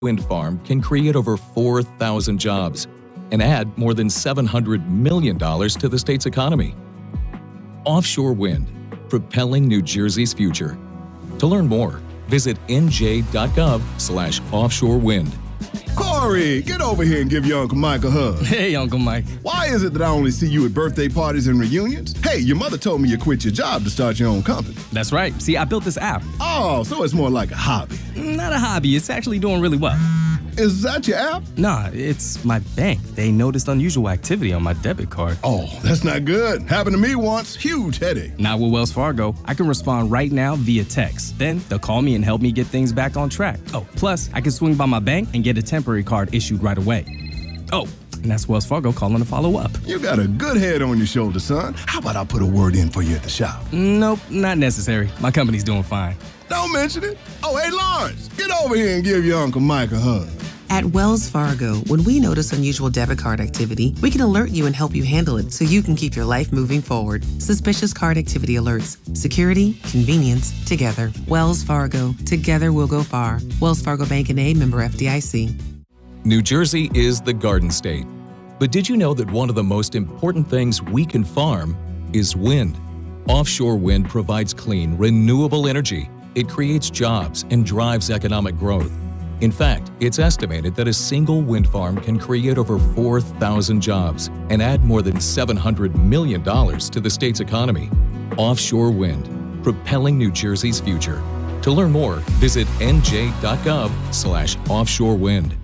wind farm can create over 4,000 jobs and add more than $700 million to the state's economy. Offshore wind, propelling New Jersey's future. To learn more, visit nj.gov/offshore wind. Corey, get over here and give your Uncle Mike a hug. Hey, Uncle Mike. Why is it that I only see you at birthday parties and reunions? Hey, your mother told me you quit your job to start your own company. That's right. See, I built this app. Oh, so it's more like a hobby. Not a hobby. It's actually doing really well. Is that your app? Nah, it's my bank. They noticed unusual activity on my debit card. Oh, that's not good. Happened to me once. Huge headache. Not with Wells Fargo. I can respond right now via text. Then they'll call me and help me get things back on track. Oh, plus I can swing by my bank and get a temporary card issued right away. Oh, and that's Wells Fargo calling to follow up. You got a good head on your shoulder, son. How about I put a word in for you at the shop? Nope, not necessary. My company's doing fine. Don't mention it. Oh, hey, Lawrence, get over here and give your Uncle Mike a hug. At Wells Fargo, when we notice unusual debit card activity, we can alert you and help you handle it so you can keep your life moving forward. Suspicious card activity alerts. Security, convenience, together. Wells Fargo. Together we'll go far. Wells Fargo Bank N.A., member FDIC. New Jersey is the Garden State. But did you know that one of the most important things we can farm is wind? Offshore wind provides clean, renewable energy. It creates jobs and drives economic growth. In fact, it's estimated that a single wind farm can create over 4,000 jobs and add more than $700 million to the state's economy. Offshore wind, propelling New Jersey's future. To learn more, visit nj.gov/offshore wind.